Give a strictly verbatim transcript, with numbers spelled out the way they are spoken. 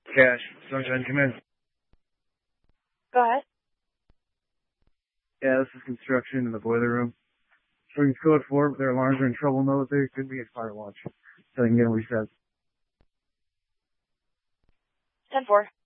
Cash. Sunshine, come in. Go ahead. Yeah, this is construction in the boiler room. Swings code four, but their alarms are in trouble mode. They could be at fire watch. So they can get them reset. ten four.